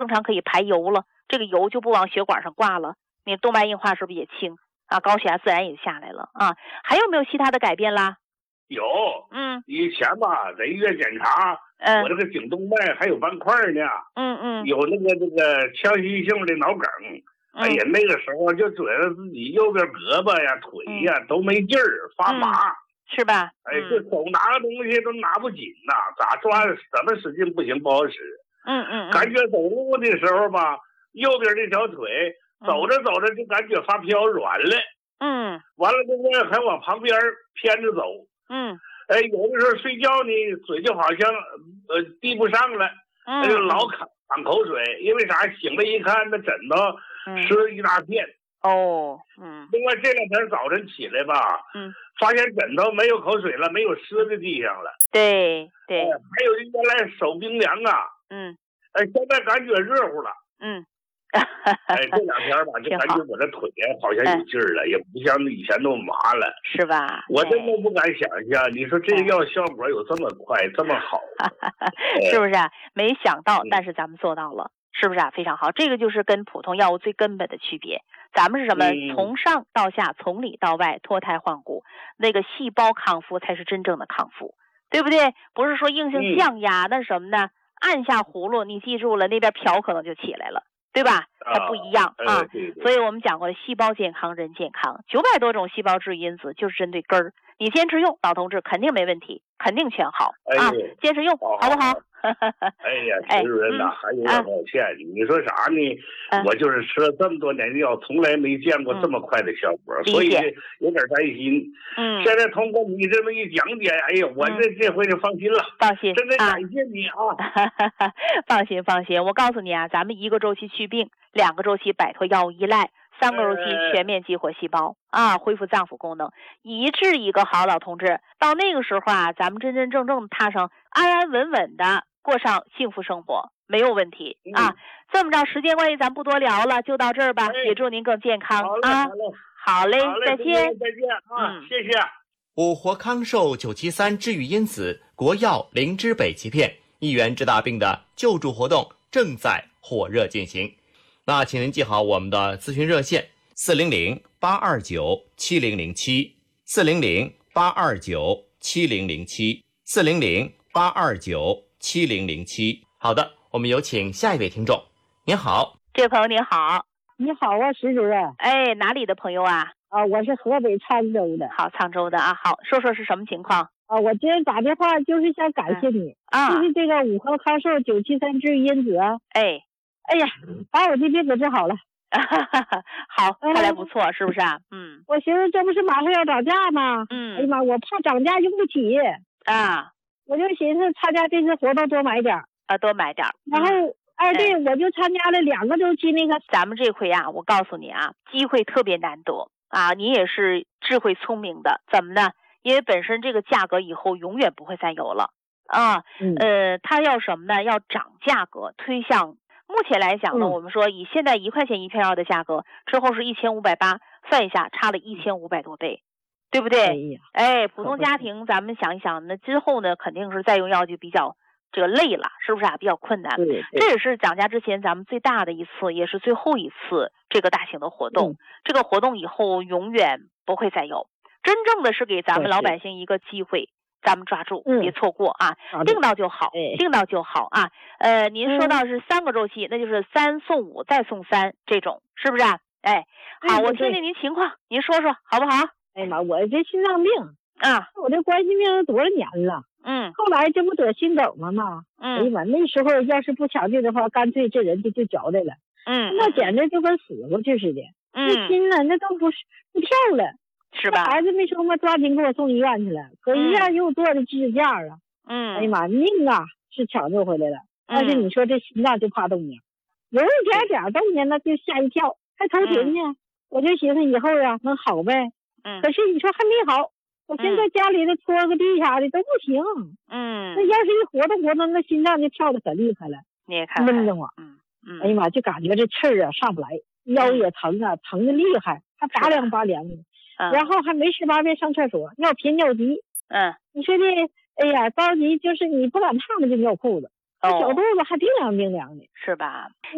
正常可以排油了，这个油就不往血管上挂了，你动脉硬化是不是也轻啊？高血压自然也下来了啊。还有没有其他的改变啦？ 有，以前吧，在医院检查，我这个颈动脉还有斑块呢，有那个腔隙性的脑梗，哎呀，那个时候就觉得自己右边胳膊呀、腿呀都没劲儿，发麻， 是吧？ 哎，这手拿个东西都拿不紧呐，咋抓怎么使劲不行，不好使。感觉走路的时候吧，右边这条腿走着走着就感觉发飘软了，完了这个还往旁边偏着走。哎，有的时候睡觉呢，嘴就好像闭不上了，老淌口水，因为啥？醒了一看，那枕头湿了一大片。另外这两天早晨起来吧，发现枕头没有口水了，没有湿在地上了。 对， 还有原来手冰凉啊，现在感觉热乎了。哎，这两天吧，就感觉我这腿好像有劲儿了，也不像以前那么麻了， 是吧？ 我真的不敢想象，你说这个药效果有这么快，这么好， 是不是啊？没想到，但是咱们做到了，是不是啊？非常好，这个就是跟普通药物最根本的区别。咱们是什么？从上到下，从里到外，脱胎换骨，那个细胞康复才是真正的康复，对不对？不是说硬性降压，那什么呢？按下葫芦，你记住了，那边瓢可能就起来了。对吧？它不一样啊，所以我们讲过了，细胞健康人健康，900多种细胞治愈因子就是针对根儿，你坚持用，老同志肯定没问题，肯定全好啊！坚持用，好不好？ 哎呀，徐主任呐，还有点抱歉，你说啥呢？我就是吃了这么多年的药，从来没见过这么快的效果，所以有点担心。现在通过你这么一讲解，哎呀，我这回就放心了。 放心， 真的感谢你啊！ 放心，我告诉你啊，咱们1个周期去病，2个周期摆脱药物依赖，3个周期全面激活细胞啊，恢复脏腑功能，一治一个好，老同志。到那个时候啊，咱们真真正正踏上安安稳稳的过上幸福生活，没有问题啊。这么着，时间关系咱不多聊了，就到这儿吧。也祝您更健康啊！好嘞，再见啊，谢谢。 五活康寿973治愈因子国药灵芝北芪片，1元治大病的救助活动正在火热进行。那请您记好我们的咨询热线400-829-7007 400-829-7007 400-829-7007。好的，我们有请下一位听众。您好， 这位朋友您好。 你好啊，石主任。 哎，哪里的朋友啊？ 我是河北沧州的。 好，沧州的啊。好，说说是什么情况？ 我今天打电话就是想感谢你就是这个五活康寿973治愈因子啊。哎呀，把我这病给治好了。 好，看来不错，是不是啊？ 我寻思这不是马上要涨价吗？哎呀妈，我怕涨价用不起啊， 我就寻思参加这次活动多买点多买点。 然后对，我就参加了2个周期那个。 咱们这回啊，我告诉你啊，机会特别难得啊，你也是智慧聪明的，怎么呢？因为本身这个价格以后永远不会再有了啊。它要什么呢？要涨价格，推向。目前来讲呢，我们说以现在1块钱一片药的价格，之后是1580，算一下差了1500多倍，对不对？普通家庭咱们想一想，那之后呢，肯定是再用药就比较这个累了，是不是啊？比较困难。这也是涨价之前咱们最大的一次，也是最后一次这个大型的活动。这个活动以后永远不会再有，真正的是给咱们老百姓一个机会。咱们抓住，别错过啊！定到就好，定到就好啊！您说到是3个周期，那就是3送5再送3这种，是不是啊？好，我听听您情况，您说说好不好？ 哎呀妈，我这心脏病我这冠心病多少年了？后来这不得心梗了吗？哎呀妈，那时候要是不抢救的话，干脆这人就嚼代了。那简直就跟死过去似的。那心呢，那都不跳了。 是吧？ 孩子没说嘛，抓紧给我送医院去了，搁医院又做的支架啊。哎呀妈，命啊是抢救回来了，但是你说这心脏就怕动啊，有一点点动呢，那就吓一跳，还头疼呢。我就寻思以后啊能好呗。可是你说还没好，我现在家里头搓个地啥的都不行。那要是一活动，那心脏就跳得可厉害了。 你也看， 闷得慌。哎呀妈，就感觉这气儿啊上不来，腰也疼啊，疼的厉害，还拔凉拔凉的。然后还没事八遍上厕所，尿频尿急。你说这，哎呀，着急就是你不敢烫的就尿裤子，小肚子还冰凉冰凉的， 是吧？